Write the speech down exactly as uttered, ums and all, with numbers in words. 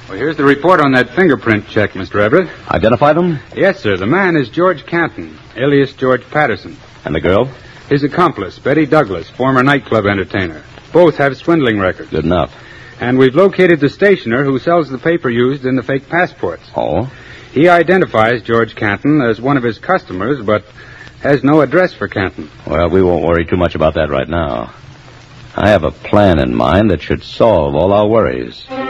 Well, here's the report on that fingerprint check, Mister Everett. Identify them? Yes, sir. The man is George Canton, alias George Patterson. And the girl? His accomplice, Betty Douglas, former nightclub entertainer. Both have swindling records. Good enough. And we've located the stationer who sells the paper used in the fake passports. Oh? He identifies George Canton as one of his customers, but has no address for Canton. Well, we won't worry too much about that right now. I have a plan in mind that should solve all our worries.